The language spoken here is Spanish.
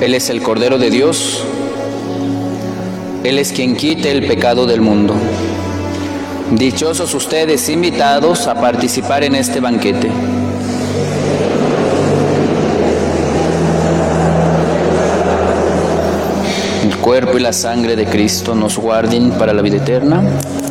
Él es el Cordero de Dios. Él es quien quita el pecado del mundo. Dichosos ustedes invitados a participar en este banquete. El cuerpo y la sangre de Cristo nos guarden para la vida eterna.